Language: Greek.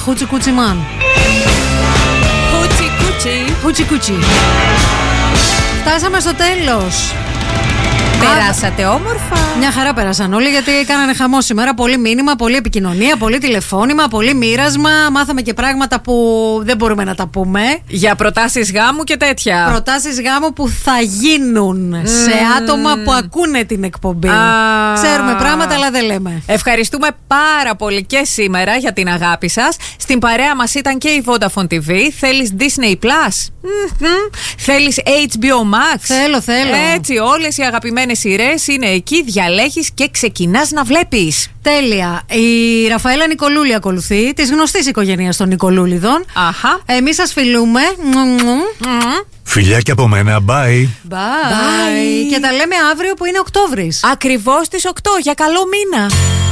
Χούτσι Κούτσι Μαν. Χούτσι Κούτσι. Φτάσαμε στο τέλος. Περάσατε όμορφα. Μια χαρά πέρασαν όλοι, γιατί κάνανε χαμό σήμερα. Πολύ μήνυμα, πολύ επικοινωνία, πολύ τηλεφώνημα, πολύ μοίρασμα. Μάθαμε και πράγματα που δεν μπορούμε να τα πούμε. Για προτάσεις γάμου και τέτοια. Προτάσεις γάμου που θα γίνουν σε άτομα που ακούνε την εκπομπή. Ξέρουμε πράγματα, αλλά δεν λέμε. Ευχαριστούμε πάρα πολύ και σήμερα για την αγάπη σας. Στην παρέα μας ήταν και η Vodafone TV. Θέλεις Disney Plus? Θέλεις HBO Max? Θέλω. Έτσι, όλες οι αγαπημένες σειρές είναι εκεί. Διαλέγεις και ξεκινάς να βλέπεις. Τέλεια. Η Ραφαέλα Νικολούλη ακολουθεί, της γνωστής οικογένειας των Νικολούλιδων. Αχα. Εμείς σας φιλούμε. Φιλιά και από μένα. Bye. Bye. Και τα λέμε αύριο που είναι Οκτώβρης. Ακριβώς στις 8. Για καλό μήνα.